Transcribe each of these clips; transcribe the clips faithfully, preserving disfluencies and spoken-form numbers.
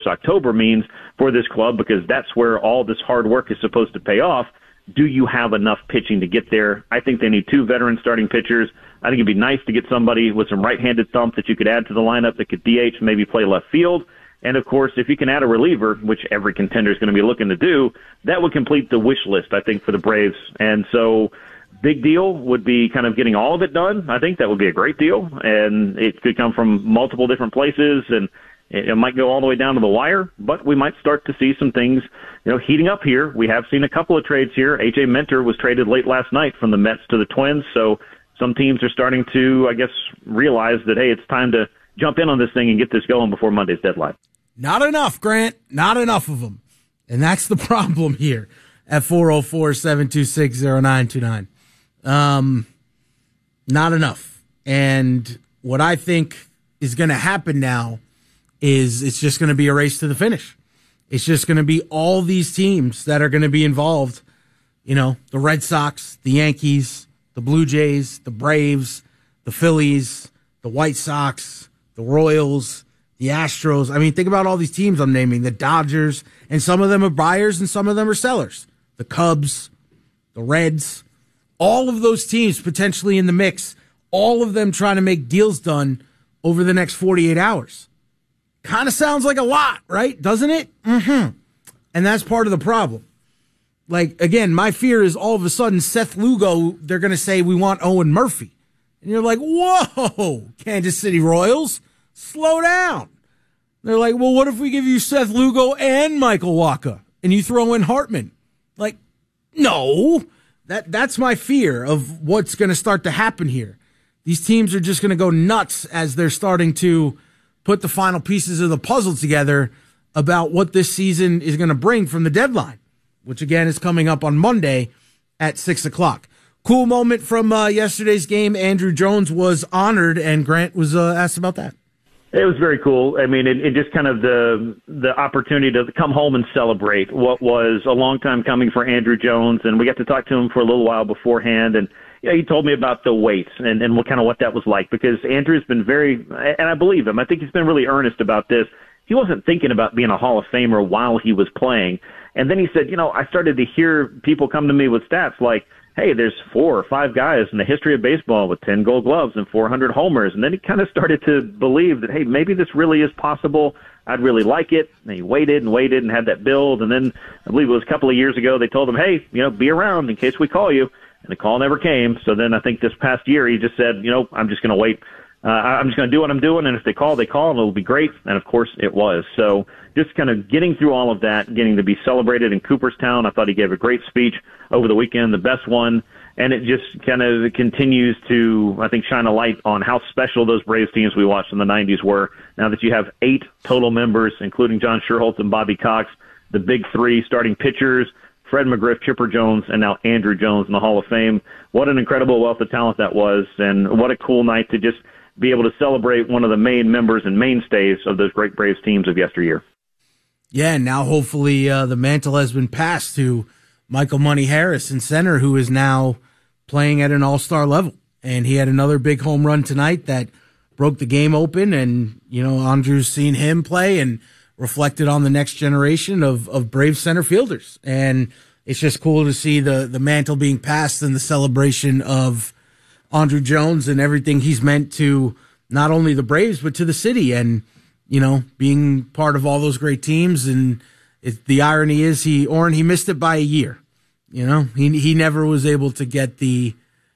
October means for this club, because that's where all this hard work is supposed to pay off. Do you have enough pitching to get there? I think they need two veteran starting pitchers. I think it'd be nice to get somebody with some right-handed thump that you could add to the lineup that could D H, maybe play left field. And, of course, if you can add a reliever, which every contender is going to be looking to do, that would complete the wish list, I think, for the Braves. And so big deal would be kind of getting all of it done. I think that would be a great deal. And it could come from multiple different places, and it might go all the way down to the wire, but we might start to see some things, you know, heating up here. We have seen a couple of trades here. A J Minter was traded late last night from the Mets to the Twins, so some teams are starting to, I guess, realize that, hey, it's time to jump in on this thing and get this going before Monday's deadline. Not enough, Grant. Not enough of them. And that's the problem here at four oh four, seven two six, oh nine two nine. Um, not enough. And what I think is going to happen now is it's just going to be a race to the finish. It's just going to be all these teams that are going to be involved. You know, the Red Sox, the Yankees, the Blue Jays, the Braves, the Phillies, the White Sox, the Royals, the Astros. I mean, think about all these teams I'm naming, the Dodgers, and some of them are buyers and some of them are sellers. The Cubs, the Reds, all of those teams potentially in the mix, all of them trying to make deals done over the next forty-eight hours. Kind of sounds like a lot, right? Doesn't it? Mm-hmm. And that's part of the problem. Like, again, my fear is all of a sudden Seth Lugo, they're going to say we want Owen Murphy. And you're like, whoa, Kansas City Royals, slow down. They're like, well, what if we give you Seth Lugo and Michael Wacha and you throw in Hartman? Like, no. That That's my fear of what's going to start to happen here. These teams are just going to go nuts as they're starting to put the final pieces of the puzzle together about what this season is going to bring from the deadline, which, again, is coming up on Monday at six o'clock. Cool moment from uh, yesterday's game. Andrew Jones was honored, and Grant was uh, asked about that. It was very cool. I mean, it, it just kind of the the opportunity to come home and celebrate what was a long time coming for Andrew Jones, and we got to talk to him for a little while beforehand, and yeah, he told me about the weights and, and what kind of what that was like, because Andrew's been very, and I believe him, I think he's been really earnest about this. He wasn't thinking about being a Hall of Famer while he was playing. And then he said, you know, I started to hear people come to me with stats like, hey, there's four or five guys in the history of baseball with ten gold gloves and four hundred homers. And then he kind of started to believe that, hey, maybe this really is possible. I'd really like it. And he waited and waited and had that build. And then I believe it was a couple of years ago, they told him, hey, you know, be around in case we call you. And the call never came. So then I think this past year he just said, you know, I'm just going to wait. Uh, I'm just going to do what I'm doing. And if they call, they call, and it'll be great. And, of course, it was. So just kind of getting through all of that, getting to be celebrated in Cooperstown. I thought he gave a great speech over the weekend, the best one. And it just kind of continues to, I think, shine a light on how special those Braves teams we watched in the nineties were. Now that you have eight total members, including John Schuerholz and Bobby Cox, the big three starting pitchers, Fred McGriff, Chipper Jones, and now Andrew Jones in the Hall of Fame. What an incredible wealth of talent that was, and what a cool night to just be able to celebrate one of the main members and mainstays of those great Braves teams of yesteryear. Yeah, and now hopefully uh, the mantle has been passed to Michael Money Harris in center, who is now playing at an all-star level. And he had another big home run tonight that broke the game open, and, you know, Andrew's seen him play and reflected on the next generation of, of Brave center fielders. And it's just cool to see the, the mantle being passed and the celebration of Andrew Jones and everything he's meant to not only the Braves, but to the city. And, you know, being part of all those great teams. And it, the irony is he, Oren, he missed it by a year. You know, he, he never was able to get the,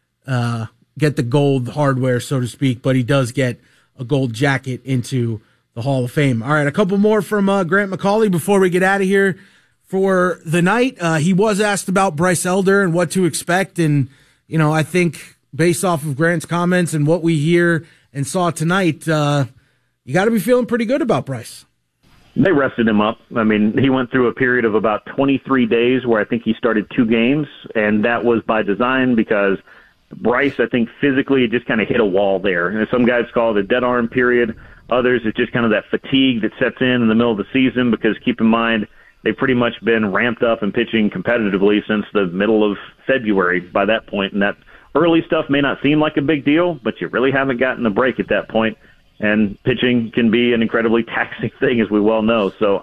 uh, get the gold hardware, so to speak, but he does get a gold jacket into the Hall of Fame. All right, a couple more from uh, Grant McAuley before we get out of here for the night. Uh, he was asked about Bryce Elder and what to expect. And, you know, I think based off of Grant's comments and what we hear and saw tonight, uh, you got to be feeling pretty good about Bryce. They rested him up. I mean, he went through a period of about twenty-three days where I think he started two games, and that was by design because Bryce, I think, physically just kind of hit a wall there. And some guys call it a dead arm period. Others, it's just kind of that fatigue that sets in in the middle of the season because, keep in mind, they've pretty much been ramped up and pitching competitively since the middle of February by that point. And that early stuff may not seem like a big deal, but you really haven't gotten a break at that point. And pitching can be an incredibly taxing thing, as we well know. So